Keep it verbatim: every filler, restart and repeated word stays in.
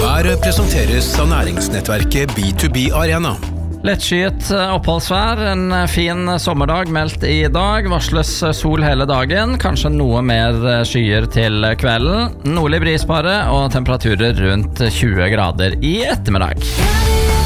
Været presenteres av næringsnettverket B to B Arena. Lettskyet oppholdsvær, en fin sommerdag meldt i dag, varsles sol hele dagen, kanskje noe mer skyer til kvelden, nordlig bris bare og temperaturer rundt tjue grader i ettermiddag.